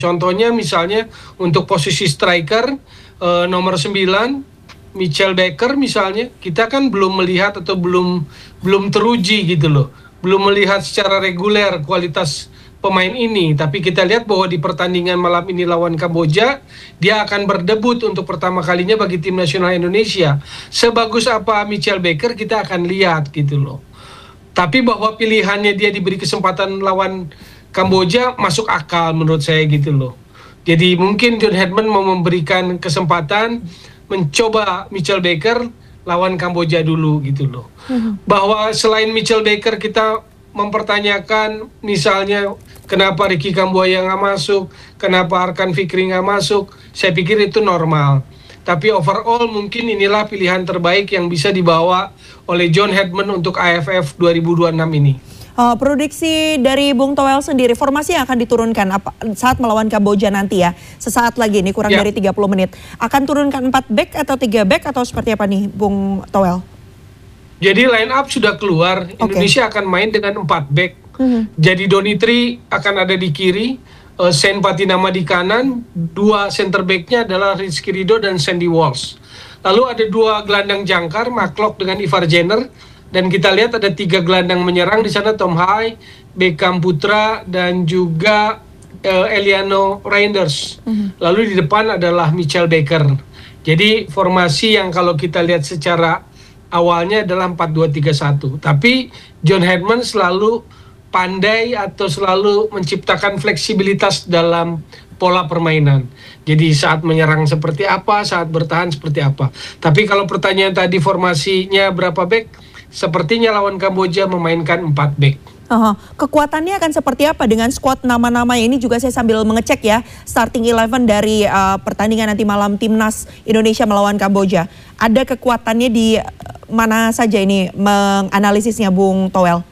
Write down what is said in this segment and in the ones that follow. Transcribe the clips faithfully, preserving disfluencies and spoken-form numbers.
Contohnya misalnya untuk posisi striker uh, nomor sembilan Mitchell Baker misalnya, kita kan belum melihat atau belum belum teruji gitu loh, belum melihat secara reguler kualitas pemain ini. Tapi kita lihat bahwa di pertandingan malam ini lawan Kamboja, dia akan berdebut untuk pertama kalinya bagi tim nasional Indonesia. Sebagus apa Mitchell Baker kita akan lihat gitu loh. Tapi bahwa pilihannya dia diberi kesempatan lawan Kamboja masuk akal menurut saya gitu loh. Jadi mungkin John Hedman mau memberikan kesempatan mencoba Mitchell Baker lawan Kamboja dulu gitu loh. Hmm. Bahwa selain Mitchell Baker kita mempertanyakan misalnya kenapa Ricky Kambuaya nggak masuk, kenapa Arkan Fikri nggak masuk, saya pikir itu normal. Tapi overall mungkin inilah pilihan terbaik yang bisa dibawa oleh John Hedman untuk A F F dua ribu dua puluh enam ini. Uh, prediksi dari Bung Toel sendiri, formasi yang akan diturunkan apa, saat melawan Kamboja nanti ya, sesaat lagi nih kurang ya. dari tiga puluh menit. Akan turunkan empat back atau tiga back atau seperti apa nih Bung Toel? Jadi line up sudah keluar, okay. Indonesia akan main dengan empat back. Mm-hmm. Jadi Donitri akan ada di kiri, uh, Sen Patinama di kanan, dua center backnya adalah Rizky Ridho dan Sandy Walsh. Lalu ada dua gelandang jangkar, McLeod dengan Ivar Jenner. Dan kita lihat ada tiga gelandang menyerang di sana, Tom Hai, Beckham Putra, dan juga uh, Eliano Reinders. Mm-hmm. Lalu di depan adalah Mitchell Baker. Jadi formasi yang kalau kita lihat secara awalnya adalah empat dua tiga satu. Tapi John Hedman selalu pandai atau selalu menciptakan fleksibilitas dalam pola permainan. Jadi saat menyerang seperti apa, saat bertahan seperti apa. Tapi kalau pertanyaan tadi formasinya berapa back? Sepertinya lawan Kamboja memainkan empat back. Uh-huh. Kekuatannya akan seperti apa dengan skuad nama-nama ini juga saya sambil mengecek ya starting eleven dari uh, pertandingan nanti malam Timnas Indonesia melawan Kamboja. Ada kekuatannya di uh, mana saja ini menganalisisnya Bung Toel?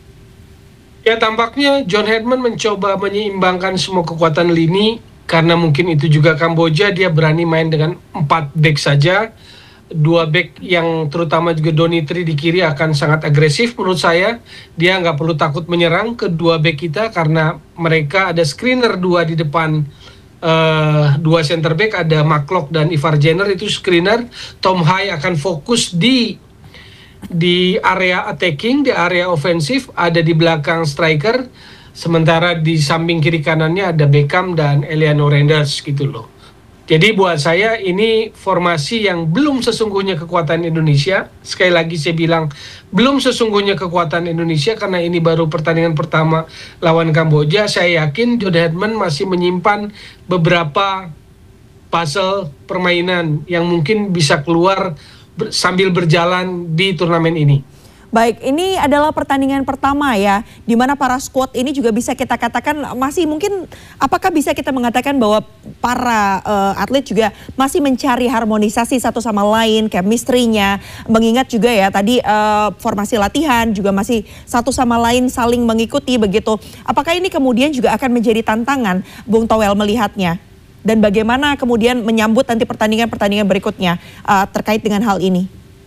Ya tampaknya John Hedman mencoba menyeimbangkan semua kekuatan lini karena mungkin itu juga Kamboja dia berani main dengan empat back saja. Dua back yang terutama juga Donitri di kiri akan sangat agresif menurut saya. Dia nggak perlu takut menyerang kedua back kita karena mereka ada screener dua di depan. Uh, dua center back ada McLeod dan Ivar Jenner itu screener. Tom Hai akan fokus di di area attacking, di area ofensif, ada di belakang striker. Sementara di samping kiri kanannya ada Beckham dan Eliano Reinders gitu loh. Jadi buat saya ini formasi yang belum sesungguhnya kekuatan Indonesia. Sekali lagi saya bilang belum sesungguhnya kekuatan Indonesia karena ini baru pertandingan pertama lawan Kamboja. Saya yakin John Hedman masih menyimpan beberapa puzzle permainan yang mungkin bisa keluar ber- sambil berjalan di turnamen ini. Baik, ini adalah pertandingan pertama ya, di mana para squad ini juga bisa kita katakan masih mungkin, apakah bisa kita mengatakan bahwa para uh, atlet juga masih mencari harmonisasi satu sama lain, chemistry-nya, mengingat juga ya tadi uh, formasi latihan juga masih satu sama lain saling mengikuti begitu. Apakah ini kemudian juga akan menjadi tantangan Bung Toel melihatnya? Dan bagaimana kemudian menyambut nanti pertandingan-pertandingan berikutnya uh, terkait dengan hal ini?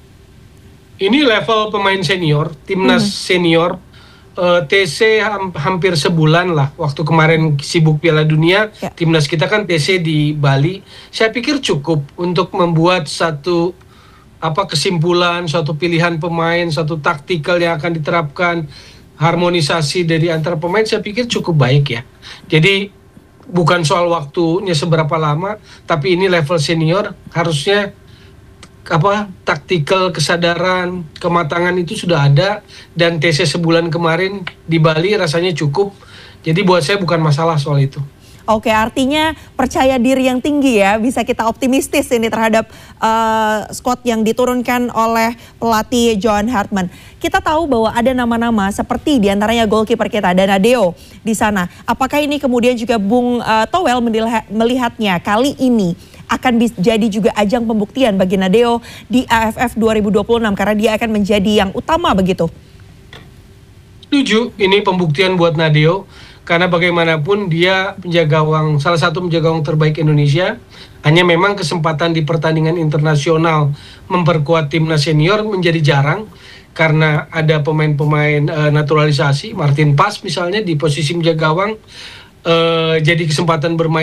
Ini level pemain senior, timnas hmm. senior, uh, T C ha- hampir sebulan lah. Waktu kemarin sibuk Piala Dunia, ya. Timnas kita kan T C di Bali. Saya pikir cukup untuk membuat satu apa kesimpulan, suatu pilihan pemain, satu taktikal yang akan diterapkan, harmonisasi dari antara pemain. Saya pikir cukup baik ya. Jadi bukan soal waktunya seberapa lama, tapi ini level senior harusnya apa taktikal kesadaran kematangan itu sudah ada dan T C sebulan kemarin di Bali rasanya cukup. Jadi buat saya bukan masalah soal itu. Oke, artinya percaya diri yang tinggi ya, bisa kita optimistis ini terhadap uh, squad yang diturunkan oleh pelatih John Hedman. Kita tahu bahwa ada nama-nama seperti diantaranya goalkeeper kita Danadeo di sana. Apakah ini kemudian juga Bung uh, Toel melihatnya kali ini akan jadi juga ajang pembuktian bagi Nadeo di A F F dua ribu dua puluh enam karena dia akan menjadi yang utama begitu? Setuju, ini pembuktian buat Nadeo karena bagaimanapun dia penjaga gawang, salah satu penjaga gawang terbaik Indonesia. Hanya memang kesempatan di pertandingan internasional memperkuat timnas senior menjadi jarang karena ada pemain-pemain uh, naturalisasi. Martin Pas misalnya di posisi penjaga gawang. uh, jadi kesempatan bermain